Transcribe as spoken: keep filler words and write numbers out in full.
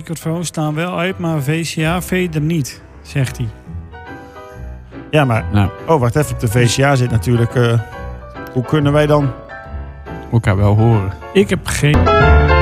microfoons staan wel uit, maar V C A verder niet, zegt hij. Ja, maar... Nou. Oh, wacht even. Op de V C A zit natuurlijk... Uh, hoe kunnen wij dan... Elkaar wel horen. Ik heb geen...